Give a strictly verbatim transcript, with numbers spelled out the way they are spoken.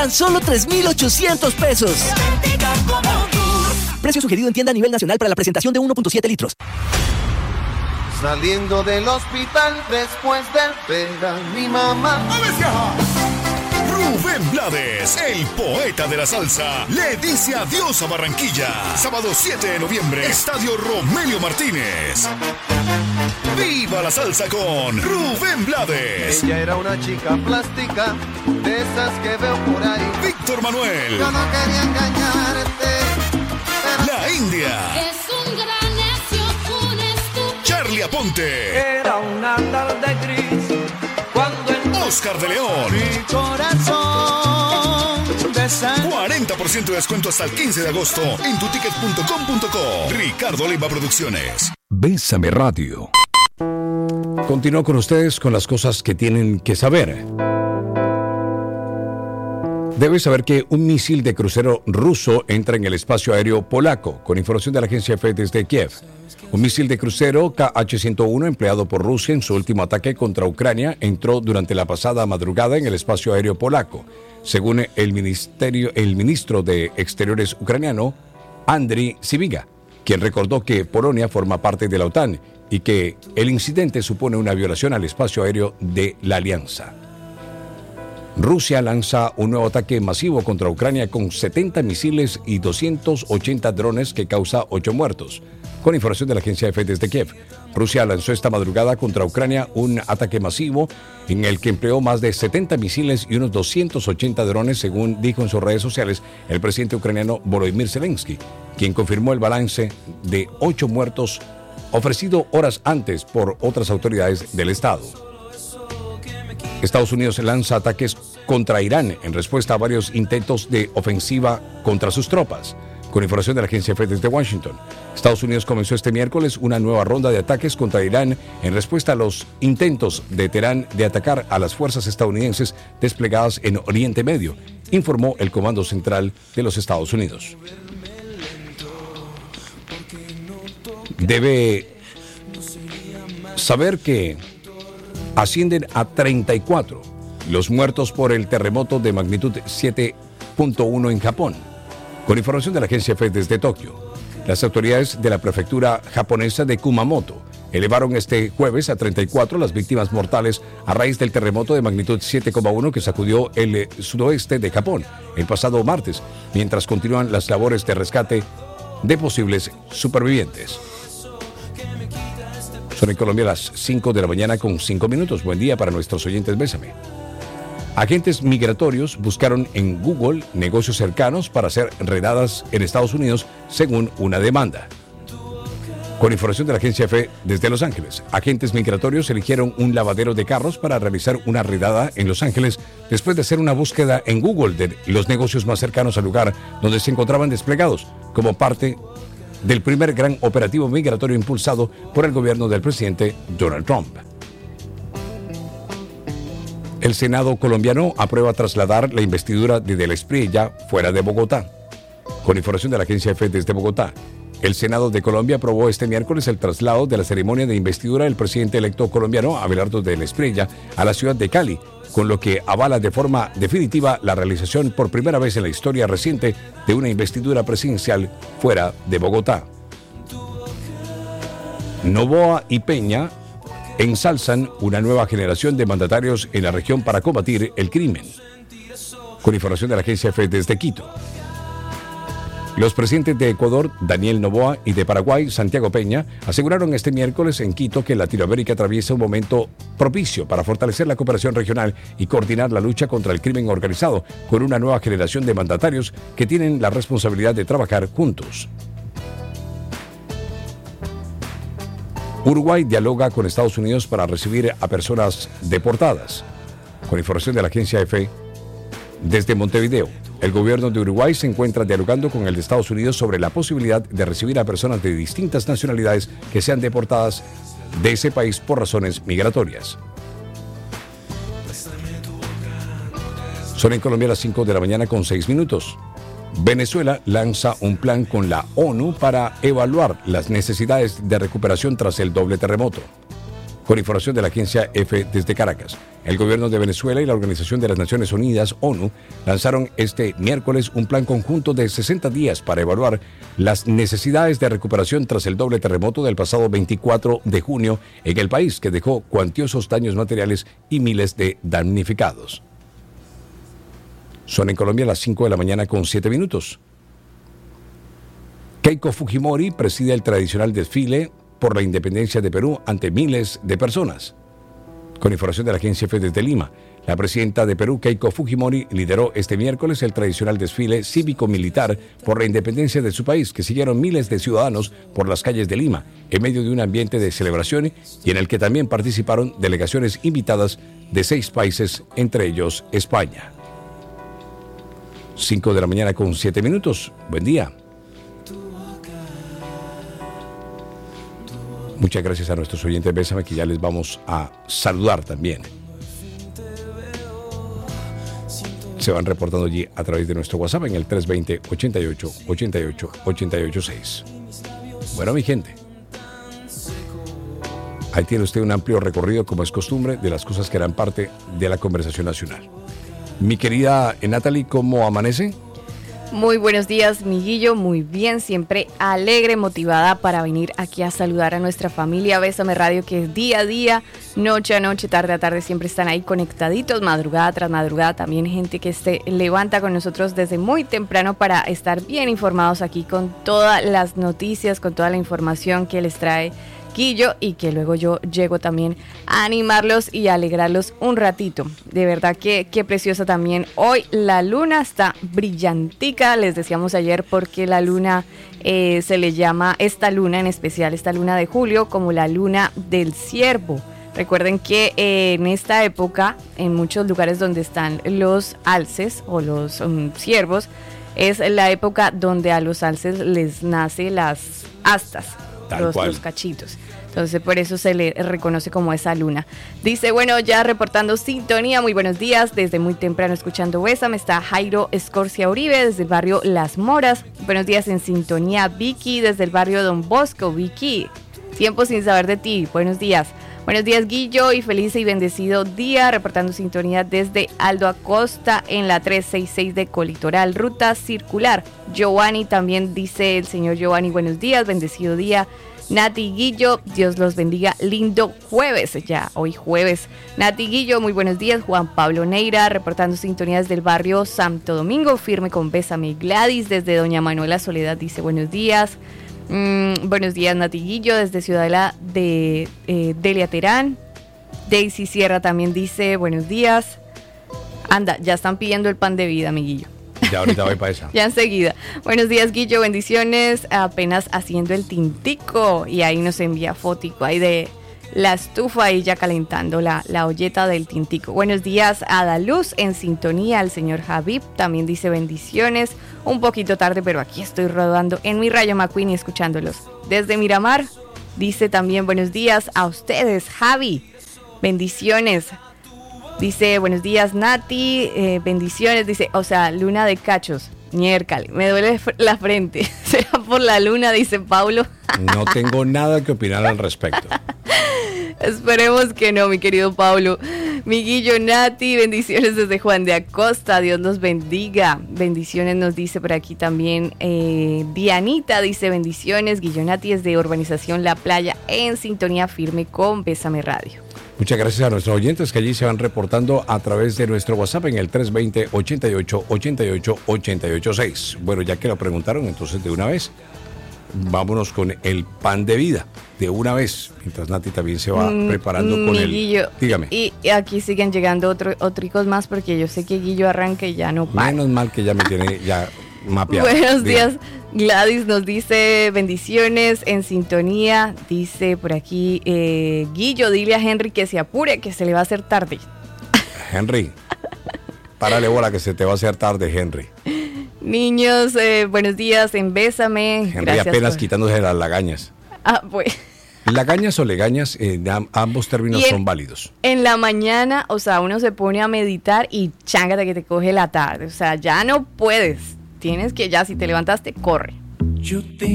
Tan solo tres mil ochocientos pesos. Precio sugerido en tienda a nivel nacional para la presentación de uno punto siete litros. Saliendo del hospital después del pega, mi mamá. Rubén Blades, el poeta de la salsa, le dice adiós a Barranquilla. Sábado siete de noviembre, Estadio Romelio Martínez. ¡Viva la salsa con Rubén Blades! Ella era una chica plástica, de esas que veo por ahí. Víctor Manuel. Yo no quería engañarte. La India. Es un gran necio, un estúpido. Charlie Aponte. Era una tarde gris cuando el Oscar de León. Mi corazón de sangre. cuarenta por ciento de descuento hasta el quince de agosto en tuticket punto com punto co. Ricardo Leiva Producciones. Bésame Radio. Continúo con ustedes con las cosas que tienen que saber. Debes saber que un misil de crucero ruso entra en el espacio aéreo polaco, con información de la agencia F desde Kiev. Un misil de crucero K H ciento uno empleado por Rusia en su último ataque contra Ucrania entró durante la pasada madrugada en el espacio aéreo polaco, según el ministerio, el ministro de Exteriores ucraniano, Andriy Sybiga, quien recordó que Polonia forma parte de la OTAN y que el incidente supone una violación al espacio aéreo de la alianza. Rusia lanza un nuevo ataque masivo contra Ucrania con setenta misiles y doscientos ochenta drones que causa ocho muertos. Con información de la agencia F desde Kiev, Rusia lanzó esta madrugada contra Ucrania un ataque masivo en el que empleó más de setenta misiles y unos doscientos ochenta drones, según dijo en sus redes sociales el presidente ucraniano Volodymyr Zelensky, quien confirmó el balance de ocho muertos ofrecido horas antes por otras autoridades del Estado. Estados Unidos lanza ataques contra Irán en respuesta a varios intentos de ofensiva contra sus tropas. Con información de la agencia F desde Washington, Estados Unidos comenzó este miércoles una nueva ronda de ataques contra Irán en respuesta a los intentos de Teherán de atacar a las fuerzas estadounidenses desplegadas en Oriente Medio, informó el Comando Central de los Estados Unidos. Debe saber que ascienden a treinta y cuatro los muertos por el terremoto de magnitud siete punto uno en Japón. Con información de la agencia F desde Tokio, las autoridades de la prefectura japonesa de Kumamoto elevaron este jueves a treinta y cuatro las víctimas mortales a raíz del terremoto de magnitud siete coma uno que sacudió el sudoeste de Japón el pasado martes, mientras continúan las labores de rescate de posibles supervivientes. Son en Colombia las cinco de la mañana con cinco minutos. Buen día para nuestros oyentes. Bésame. Agentes migratorios buscaron en Google negocios cercanos para hacer redadas en Estados Unidos según una demanda. Con información de la agencia F desde Los Ángeles, agentes migratorios eligieron un lavadero de carros para realizar una redada en Los Ángeles después de hacer una búsqueda en Google de los negocios más cercanos al lugar donde se encontraban desplegados como parte del primer gran operativo migratorio impulsado por el gobierno del presidente Donald Trump. El Senado colombiano aprueba trasladar la investidura de Del Espriella fuera de Bogotá. Con información de la agencia F desde Bogotá, el Senado de Colombia aprobó este miércoles el traslado de la ceremonia de investidura del presidente electo colombiano Abelardo Del Espriella a la ciudad de Cali, con lo que avala de forma definitiva la realización por primera vez en la historia reciente de una investidura presidencial fuera de Bogotá. Noboa y Peña ensalzan una nueva generación de mandatarios en la región para combatir el crimen. Con información de la agencia F desde Quito. Los presidentes de Ecuador, Daniel Noboa, y de Paraguay, Santiago Peña, aseguraron este miércoles en Quito que Latinoamérica atraviesa un momento propicio para fortalecer la cooperación regional y coordinar la lucha contra el crimen organizado con una nueva generación de mandatarios que tienen la responsabilidad de trabajar juntos. Uruguay dialoga con Estados Unidos para recibir a personas deportadas. Con información de la agencia F desde Montevideo, el gobierno de Uruguay se encuentra dialogando con el de Estados Unidos sobre la posibilidad de recibir a personas de distintas nacionalidades que sean deportadas de ese país por razones migratorias. Son en Colombia las cinco de la mañana con seis minutos. Venezuela lanza un plan con la ONU para evaluar las necesidades de recuperación tras el doble terremoto. Con información de la agencia EFE desde Caracas. El gobierno de Venezuela y la Organización de las Naciones Unidas, ONU, lanzaron este miércoles un plan conjunto de sesenta días para evaluar las necesidades de recuperación tras el doble terremoto del pasado veinticuatro de junio en el país, que dejó cuantiosos daños materiales y miles de damnificados. Son en Colombia las cinco de la mañana con siete minutos. Keiko Fujimori preside el tradicional desfile por la independencia de Perú ante miles de personas. Con información de la agencia EFE desde Lima, la presidenta de Perú, Keiko Fujimori, lideró este miércoles el tradicional desfile cívico-militar por la independencia de su país, que siguieron miles de ciudadanos por las calles de Lima, en medio de un ambiente de celebración y en el que también participaron delegaciones invitadas de seis países, entre ellos España. cinco de la mañana con siete minutos. Buen día. Muchas gracias a nuestros oyentes. Bésame, que ya les vamos a saludar también. Se van reportando allí a través de nuestro WhatsApp en el tres dos cero, ochenta y ocho, ochenta y ocho, ochenta y ocho seis. Bueno, mi gente, ahí tiene usted un amplio recorrido, como es costumbre, de las cosas que eran parte de la conversación nacional. Mi querida Natalie, ¿cómo amanece? Muy buenos días, mi Guillo, muy bien, siempre alegre, motivada para venir aquí a saludar a nuestra familia Bésame Radio, que es día a día, noche a noche, tarde a tarde, siempre están ahí conectaditos, madrugada tras madrugada, también gente que se levanta con nosotros desde muy temprano para estar bien informados aquí con todas las noticias, con toda la información que les trae Guillo, y que luego yo llego también a animarlos y a alegrarlos un ratito. De verdad que qué preciosa también. Hoy la luna está brillantica, les decíamos ayer, porque la luna eh, se le llama, esta luna en especial, esta luna de julio, como la luna del ciervo. Recuerden que eh, en esta época, en muchos lugares donde están los alces o los um, ciervos, es la época donde a los alces les nace las astas. Los, los cachitos. Entonces por eso se le reconoce como esa luna. Dice, bueno, ya reportando sintonía, muy buenos días, desde muy temprano escuchando Bésame, está Jairo Escorcia Uribe desde el barrio Las Moras. Buenos días en sintonía, Vicky desde el barrio Don Bosco. Vicky, tiempo sin saber de ti, buenos días. Buenos días, Guillo, y feliz y bendecido día, reportando sintonía desde Aldo Acosta en la trescientos sesenta y seis de Colitoral, ruta circular. Giovanni también dice el señor Giovanni, buenos días, bendecido día. Nati Guillo, Dios los bendiga, lindo jueves, ya hoy jueves. Nati Guillo, muy buenos días. Juan Pablo Neira, reportando sintonías del barrio Santo Domingo, firme con Bésame. Gladys desde Doña Manuela Soledad dice buenos días. Mm, buenos días, Nati Guillo, desde Ciudadela de eh, Delia Terán. Daisy Sierra también dice buenos días. Anda, ya están pidiendo el pan de vida, amiguillo. Ya ahorita voy para esa. Ya enseguida. Buenos días, Guillo, bendiciones. Apenas haciendo el tintico. Y ahí nos envía fotico ahí de la estufa y ya calentando la, la olleta del tintico. Buenos días, Adaluz, en sintonía. El señor Javib también dice bendiciones. Un poquito tarde, pero aquí estoy rodando en mi Rayo McQueen y escuchándolos. Desde Miramar, dice también buenos días a ustedes, Javi. Bendiciones. Dice, buenos días, Nati, eh, bendiciones, dice, o sea, luna de cachos, miércale, me duele la frente, será por la luna, dice Paulo. No tengo nada que opinar al respecto. Esperemos que no, mi querido Paulo. Mi Guillo, Nati, bendiciones desde Juan de Acosta, Dios nos bendiga. Bendiciones nos dice por aquí también eh, Dianita, dice bendiciones. Guillo, Nati es de Urbanización La Playa, en sintonía firme con Bésame Radio. Muchas gracias a nuestros oyentes que allí se van reportando a través de nuestro WhatsApp en el tres dos cero, ochenta y ocho, ochenta y ocho, ochenta y ocho seis. Bueno, ya que lo preguntaron, entonces de una vez, vámonos con el pan de vida, de una vez, mientras Nati también se va mm, preparando con el... Guillo, dígame. Y, y aquí siguen llegando otro, otricos más, porque yo sé que Guillo arranca y ya no para. Menos mal que ya me tiene ya mapeado. Buenos dígame. días. Gladys nos dice bendiciones en sintonía, dice por aquí eh, Guillo, dile a Henry que se apure, que se le va a hacer tarde. Henry, párale bola que se te va a hacer tarde, Henry. Niños, eh, buenos días en Bésame. Henry Gracias apenas por... quitándose las lagañas. Ah, pues. Lagañas o legañas, eh, ambos términos en, son válidos. En la mañana, o sea, uno se pone a meditar y chángate que te coge la tarde, o sea, ya no puedes. Tienes que ya, si te levantaste, corre. Yo te